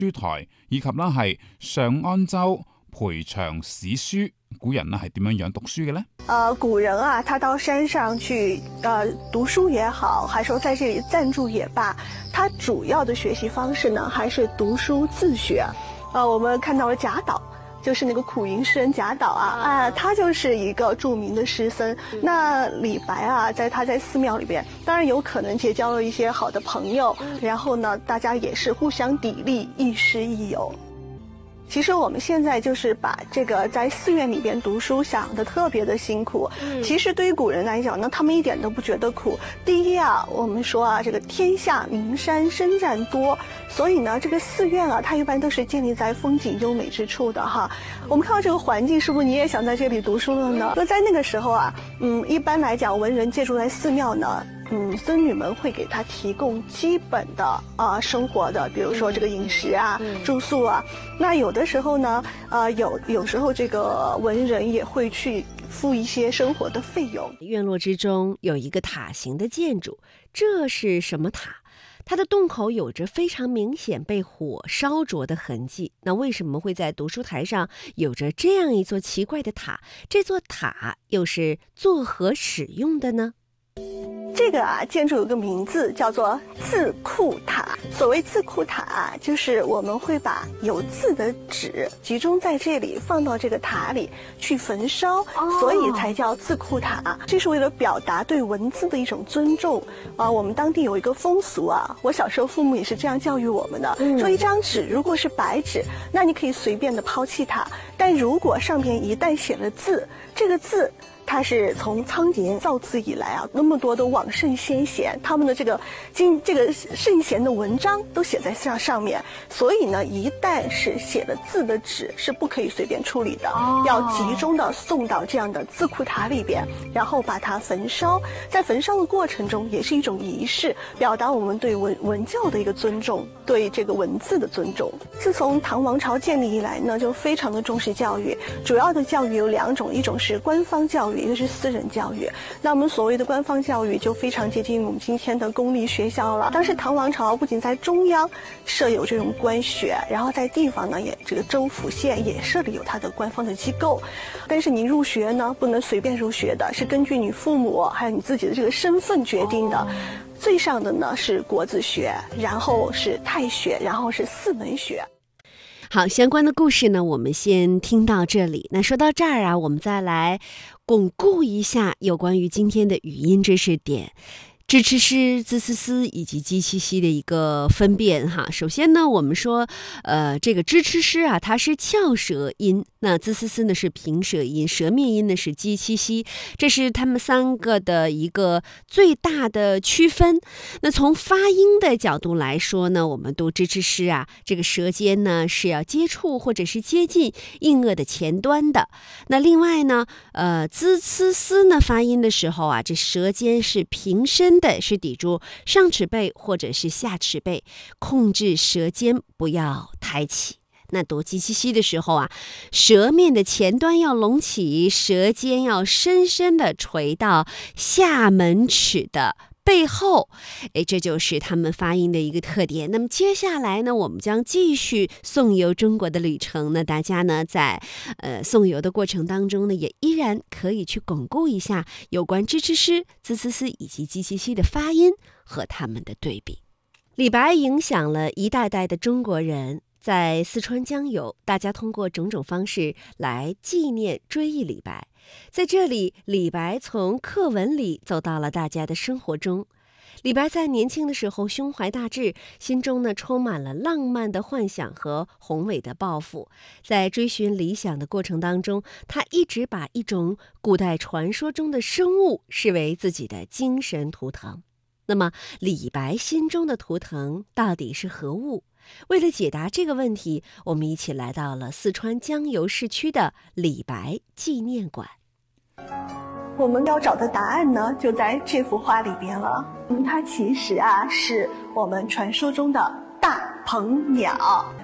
書台，以及呢係上安州培長史書。古人呢係點樣讀書嘅呢？ 古人啊，他到山上去讀書也好，還是說在這裡暫住也罷，他主要的學習方式呢，還是讀書自學。我們看到了賈島，就是那個苦吟詩人賈島啊，他就是一個著名的詩僧。那李白啊，他在寺廟裡邊，當然有可能結交了一些好的朋友，然後呢，大家也是互相砥礪，亦師亦友。其實我們現在就是把這個在寺院裡邊讀書想得特別的辛苦。其實對於古人來講呢，他們一點都不覺得苦。第一啊，我們說啊，這個天下名山深棧多，所以呢，這個寺院啊，它一般都是建立在風景優美之處的哈。我們看到這個環境，是不是你也想在這裡讀書了呢？那在那個時候啊，一般來講，文人借住在寺廟呢，僧侶們會給他提供基本的生活的，比如說這個飲食啊、住宿啊。那有的時候呢，有時候這個文人也會去付一些生活的費用。 院落之中有一個塔形的建築，這是什麼塔？它的洞口有着非常明顯被火燒灼的痕跡。那為什麼會在讀書台上有着這樣一座奇怪的塔？這座塔又是作何使用的呢？ 這個建築有個名字叫做字庫塔。所謂字庫塔就是我們會把有字的紙集中在這裡，放到這個塔裡去焚燒，所以才叫字庫塔。這是為了表達對文字的一種尊重。我們當地有一個風俗啊，我小時候父母也是這樣教育我們的，說一張紙如果是白紙，那你可以隨便的拋棄它，但如果上面一旦寫了字，這個字它是從蒼年造字以來啊，那麼多的往聖先賢，他們的這個聖賢的文章都寫在上面，所以呢，一旦是寫了字的紙是不可以隨便處理的，要集中的送到這樣的字庫塔裡邊，然後把它焚燒。在焚燒的過程中，也是一種儀式，表達我們對文教的一個尊重，對這個文字的尊重。自從唐王朝建立以來呢，就非常的重視教育，主要的教育有兩種，一種是官方教育，一個是私人教育。那我們所謂的官方教育就非常接近我們今天的公立學校了。當時唐王朝不僅在中央設有這種官學，然後在地方呢，也這個州府縣也設立有它的官方的機構。但是你入學呢，不能隨便入學的，是根據你父母還有你自己的這個身份決定的。最上的呢是國子學，然後是太學，然後是四門學。 好，相關的故事呢，我們先聽到這裡。那說到這兒啊，我們再來鞏固一下有關於今天的語音知識點。支持師、滋呲呲以及鸡七西的一個分辨哈。首先呢，我們說，這個支持師啊，它是翹舌音，那滋呲呲呢是平舌音，舌面音呢是鸡七西，這是他們三個的一個最大的區分。那從發音的角度來說呢，我們讀支持師啊，這個舌尖呢是要接觸或者是接近硬腭的前端的。那另外呢，滋呲呲呢發音的時候啊，這舌尖是平伸的，是抵住上齒背或者是下齒背，控制舌尖不要抬起。那讀鸡七西的時候啊，舌面的前端要隆起，舌尖要深深的垂到下门齒的背後，這就是他們發音的一個特點。那麼接下來呢，我們將繼續頌遊中國的旅程。那大家呢，在頌遊的過程當中呢，也依然可以去鞏固一下有關支持師、滋呲呲以及鸡七西的發音和他們的對比。李白影響了一代代的中國人，在四川江油，大家通過種種方式來紀念追憶李白。在這裡，李白從課文裡走到了大家的生活中。李白在年輕的時候胸懷大志，心中呢充滿了浪漫的幻想和宏偉的抱負。在追尋理想的過程當中，他一直把一種古代傳說中的生物視為自己的精神圖騰。那麼，李白心中的圖騰到底是何物？為了解答這個問題，我們一起來到了四川江油市區的李白紀念館。 我們要找的答案呢，就在這幅畫裡邊了。它其實啊，是我們傳說中的大鵬鳥。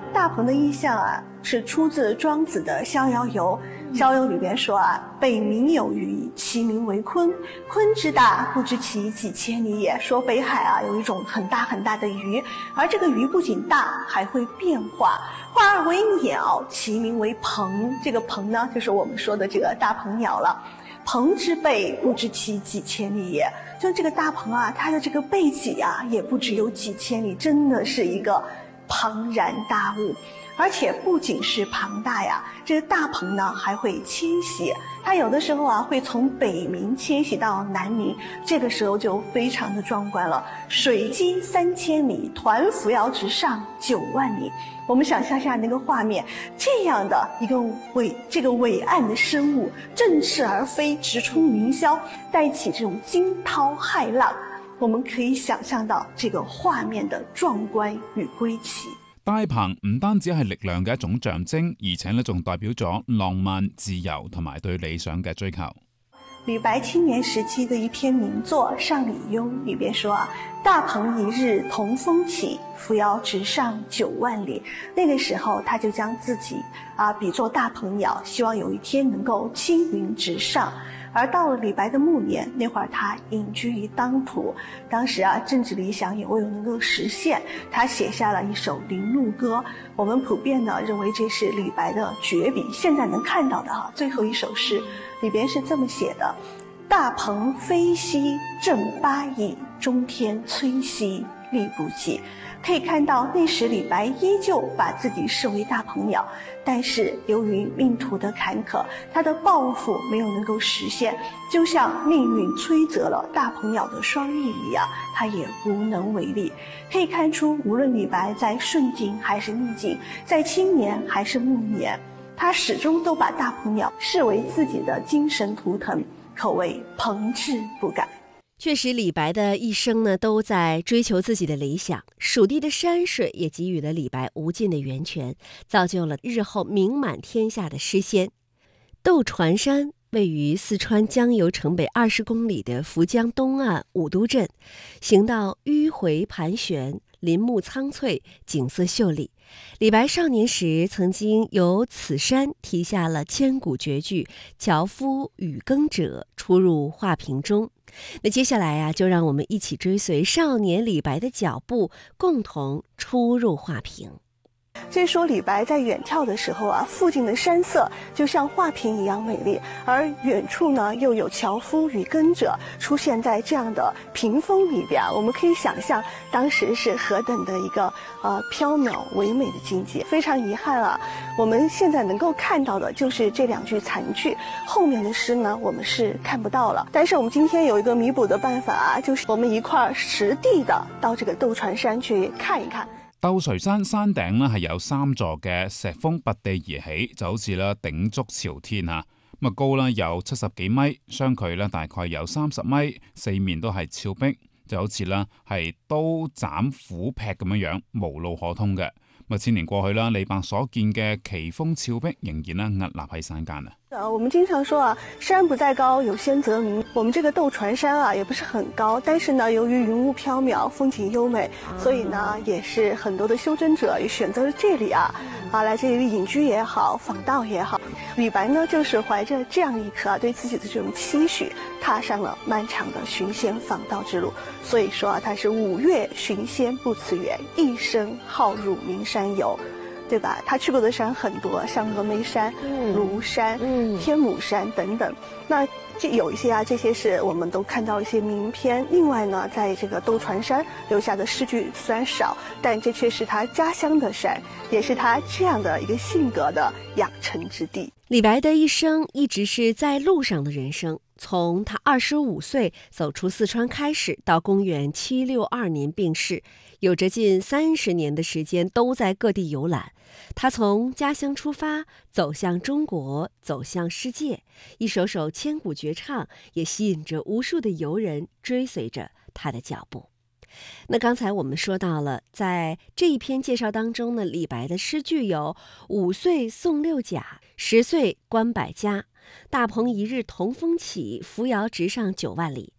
大鹏的意象啊，是出自庄子的《逍遥游》。《逍遥游》里边说啊，北冥有鱼，其名为鲲。鲲之大，不知其几千里也。说北海啊有一种很大很大的鱼，而这个鱼不仅大，还会变化。化而为鸟，其名为鹏。这个鹏呢，就是我们说的这个大鹏鸟了。鹏之背，不知其几千里也。就这个大鹏啊，它的这个背脊啊，也不只有几千里，真的是一个庞然大物。而且不仅是庞大呀，这个大鹏呢还会迁徙，它有的时候啊会从北冥迁徙到南冥，这个时候就非常的壮观了。水击3000里，团扶摇直上9万里。我们想象一下那个画面，这样的一个伟岸的生物，振翅而飞，直冲云霄，带起这种惊涛骇浪，我們可以想象到這個畫面的壯觀與歸期。 大鵬唔單止係力量嘅一種象徵，而且咧仲代表咗浪漫、自由同埋對理想嘅追求。 李白青年時期的一篇名作《上李邕》裏邊說啊，大鵬一日同風起，扶搖直上9萬里。那個時候他就將自己比作大鵬鳥，希望有一天能夠青雲直上。而到了李白的暮年，那會兒他隱居於當塗，當時政治理想也未有能夠實現，他寫下了一首《林鹿歌》。我們普遍呢認為這是李白的絕筆，現在能看到的最後一首詩裏邊是這麼寫的：大鵬飛兮正八佾，中天摧兮力不及。可以看到那時李白依舊把自己視為大鵬鳥，但是由於命途的坎坷，他的抱負沒有能夠實現，就像命運摧折了大鵬鳥的雙翼一樣，他也無能為力。可以看出，無論李白在順境還是逆境，在青年還是暮年，他始終都把大鵬鳥視為自己的精神圖騰，可謂鵬志不改。 确实，李白的一生呢，都在追求自己的理想。蜀地的山水也给予了李白无尽的源泉，造就了日后名满天下的诗仙。斗船山位于四川江油城北20公里的涪江东岸武都镇，行道迂回盘旋，林木苍翠，景色秀丽。李白少年时曾经由此山题下了千古绝句《樵夫与耕者》，出入画屏中。那接下来就让我们一起追随少年李白的脚步，共同出入画屏。 这说李白在远眺的时候附近的山色就像画屏一样美丽，而远处呢又有樵夫与耕者出现在这样的屏风里边，我们可以想象当时是何等的一个缥缈唯美的境界。非常遗憾我们现在能够看到的就是这2句残句，后面的诗呢我们是看不到了。但是我们今天有一个弥補的辦法就是我們一塊實地的到這個鬥船山去看一看。 鬥垂山山頂咧係有3座嘅石峰拔地而起，就好似咧鼎足朝天啊！咁高咧有70幾米，相距咧大概有30米，四面都係峭壁，就好似咧係刀斬斧劈咁樣樣，無路可通嘅。千年過去啦，李白所見嘅奇峰峭壁仍然屹立喺山間我們經常說山不在高，有仙則名。我們這個鬥船山也不是很高，但是呢，由於雲霧飄渺，風景優美，所以呢，也是很多的修真者也選擇了這裡來這裡隱居也好，訪道也好。李白呢，就是懷着這樣一顆對自己的這種期許，踏上了漫長的尋仙訪道之路。所以說他是5月尋仙不辭遠，一生好入名山遊。對吧？他去過的山很多，像峨眉山、廬山、天姥山等等。那有一些這些是我們都看到一些名篇。另外呢，在這個鬥船山留下的詩句雖然少，但這卻是他家鄉的山，也是他這樣的一個性格的養成之地。 李白的一生一直是在路上的人生，從他25歲走出四川開始，到公元762年病逝，有着近30年的時間都在各地遊覽。他從家鄉出發，走向中國，走向世界，一首首千古絕唱也吸引着無數的遊人追隨着他的腳步。那剛才我們說到了，在這一篇介紹當中呢，李白的詩句有5歲送6甲，10歲觀百家，大鵬一日同風起，扶搖直上9萬里。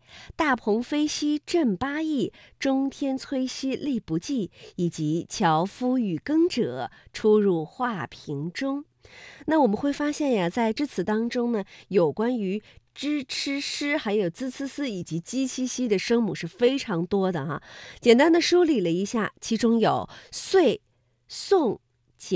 大鹏飞兮振八翼，中天摧兮力不济，以及樵夫与耕者出入画屏中。那我们会发现呀，在这词当中呢，有关于支、吃、诗，还有滋、呲、丝以及鸡、七、西的声母是非常多的哈。简单的梳理了一下，其中有岁、宋、